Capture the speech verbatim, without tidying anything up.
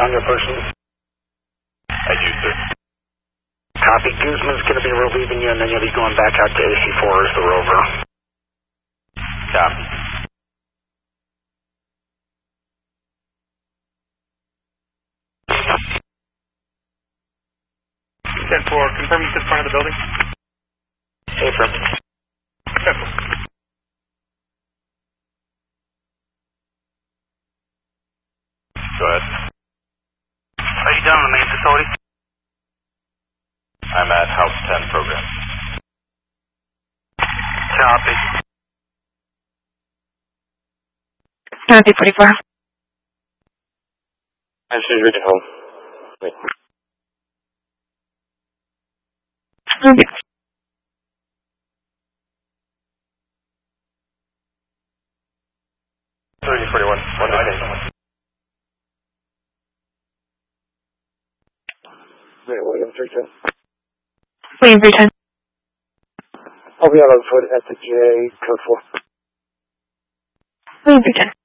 on your person? I do, sir. Copy. Guzman's going to be relieving you, and then you'll be going back out to A C four as the rover. Copy. ten four, confirm you to the front of the building. Affirm. ten four. Go ahead. Are you down on the main facility? I'm at House ten program. Copy. Copy, forty-four. I'm just reaching home. Wait. Okay. thirty forty-one. One nine. Wait, William three ten. William three ten. I'll be out on foot at the J code four. William three ten.